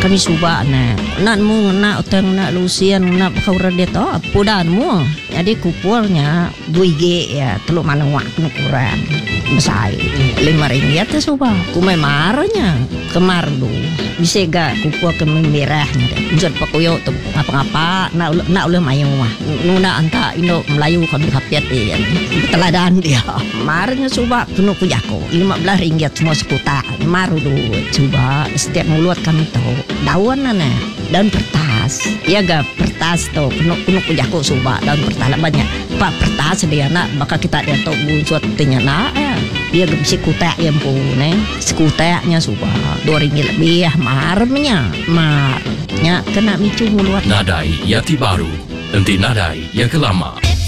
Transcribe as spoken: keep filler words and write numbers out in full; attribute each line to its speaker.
Speaker 1: kami suba na nak mu nak utang nak lusian nak kau radet oh pudan mu jadi kupurnya dua G ya teluk mana wak ukuran besar lima ringgit tu suba kumai marnya kemar du bisa gak kupur ke merahnya deh usut pakuyo tu apa-apa nak nak oleh mayu mah nuna anta Indo Melayu kami kapiat dia teladan dia marnya suba penuh kujako lima belas ringgit semua sekuta maru du coba setiap mulut kami tahu daun nana daun pertas ya gak pertas tuh penuh penuh kujako suba daun pertas banyak pak pertas dia nak bakal kita dia tahu buat tinya nak ya dia gak bisa kutek yang pun sekuteknya suba dua ringgit lebih ya marnya marnya kena micu mulut
Speaker 2: Nadai Yati Baru, nanti nadai yang kelama.